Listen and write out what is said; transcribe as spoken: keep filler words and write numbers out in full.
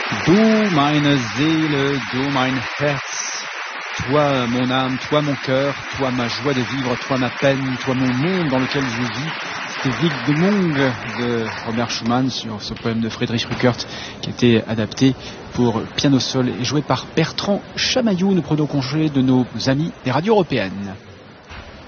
Du meine Seele, du mein Herz, toi mon âme, toi mon cœur, toi ma joie de vivre, toi ma peine, toi mon monde dans lequel je vis. C'était Wiegmund de Robert Schumann sur ce poème de Friedrich Rückert qui était adapté pour piano seul et joué par Bertrand Chamaillou. Nous prenons congé de nos amis des radios européennes.